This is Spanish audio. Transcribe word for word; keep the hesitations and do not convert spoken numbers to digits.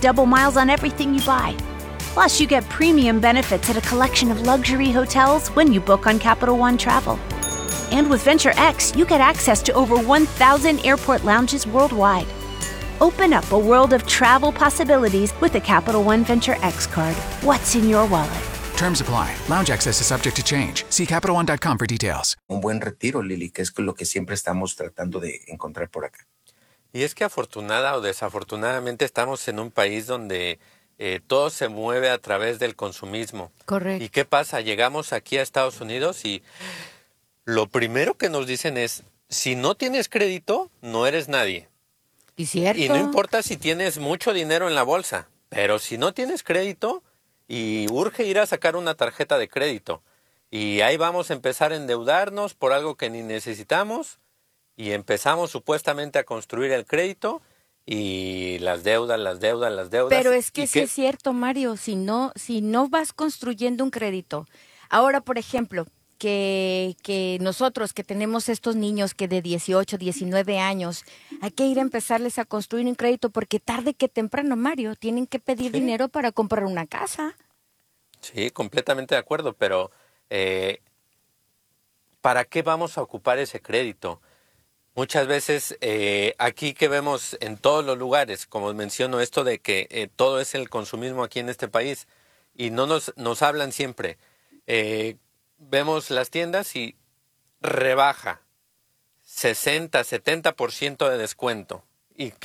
double miles on everything you buy. Plus, you get premium benefits at a collection of luxury hotels when you book on Capital One Travel. And with Venture X, you get access to over one thousand airport lounges worldwide. Open up a world of travel possibilities with the Capital One Venture X card. What's in your wallet? Terms apply. Lounge access is subject to change. See Capital One dot com for details. Un buen retiro, Lili, que es lo que siempre estamos tratando de encontrar por acá. Y es que afortunada o desafortunadamente estamos en un país donde eh, todo se mueve a través del consumismo. Correcto. ¿Y qué pasa? Llegamos aquí a Estados Unidos y lo primero que nos dicen es, si no tienes crédito, no eres nadie. ¿Y cierto? Y no importa si tienes mucho dinero en la bolsa, pero si no tienes crédito y urge ir a sacar una tarjeta de crédito y ahí vamos a empezar a endeudarnos por algo que ni necesitamos y empezamos supuestamente a construir el crédito y las deudas, las deudas, las deudas. Pero es que ¿Y sí qué? es cierto, Mario, si no, si no vas construyendo un crédito. Ahora, por ejemplo, que, que nosotros que tenemos estos niños que de dieciocho, diecinueve años, hay que ir a empezarles a construir un crédito porque tarde que temprano, Mario, tienen que pedir Sí. dinero para comprar una casa. Sí, completamente de acuerdo, pero eh, ¿para qué vamos a ocupar ese crédito? Muchas veces eh, aquí que vemos en todos los lugares, como menciono esto de que eh, todo es el consumismo aquí en este país y no nos, nos hablan siempre. Eh, vemos las tiendas y rebaja sesenta, setenta por ciento de descuento. ¿Y qué